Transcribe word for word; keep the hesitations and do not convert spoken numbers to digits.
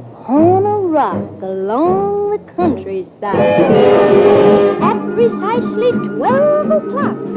upon a rock along the countryside. At precisely twelve o'clock,